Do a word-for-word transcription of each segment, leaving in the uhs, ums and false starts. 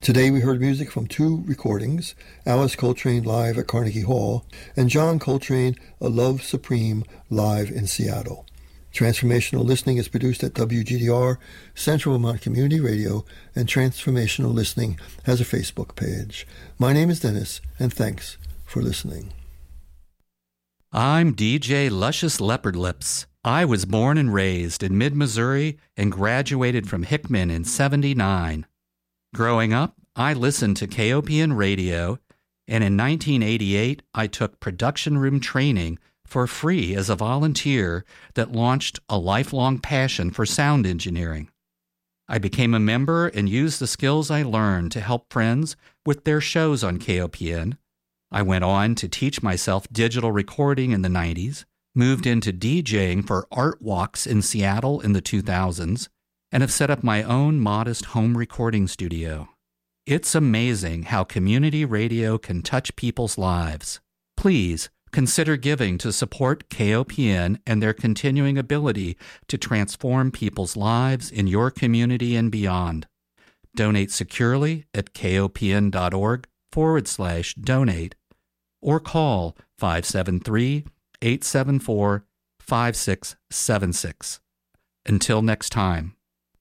Today we heard music from two recordings, Alice Coltrane live at Carnegie Hall and John Coltrane, A Love Supreme, live in Seattle. Transformational Listening is produced at W G D R, Central Vermont Community Radio, and Transformational Listening has a Facebook page. My name is Dennis, and thanks for listening. I'm D J Luscious Leopard Lips. I was born and raised in mid-Missouri and graduated from Hickman in seventy-nine. Growing up, I listened to K O P N radio, and in nineteen eighty-eight, I took production room training for free as a volunteer that launched a lifelong passion for sound engineering. I became a member and used the skills I learned to help friends with their shows on K O P N. I went on to teach myself digital recording in the nineties, moved into DJing for art walks in Seattle in the two thousands, and have set up my own modest home recording studio. It's amazing how community radio can touch people's lives. Please consider giving to support K O P N and their continuing ability to transform people's lives in your community and beyond. Donate securely at kopn.org forward slash donate or call five seven three, eight seven four, five six seven six. Until next time.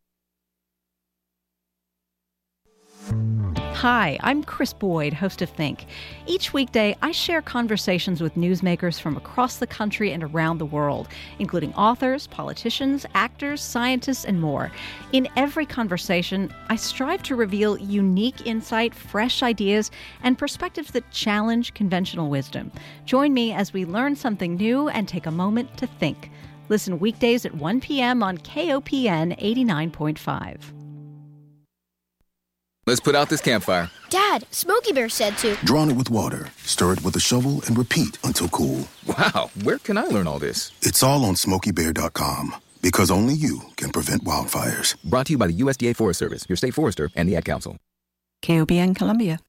Hi, I'm Chris Boyd, host of Think. Each weekday, I share conversations with newsmakers from across the country and around the world, including authors, politicians, actors, scientists, and more. In every conversation, I strive to reveal unique insight, fresh ideas, and perspectives that challenge conventional wisdom. Join me as we learn something new and take a moment to think. Listen weekdays at one p.m. on K O P N eighty-nine point five. Let's put out this campfire. Dad, Smokey Bear said to. Drown it with water, stir it with a shovel, and repeat until cool. Wow, where can I learn all this? It's all on smokey bear dot com, because only you can prevent wildfires. Brought to you by the U S D A Forest Service, your state forester, and the Ad Council. K O P N Columbia.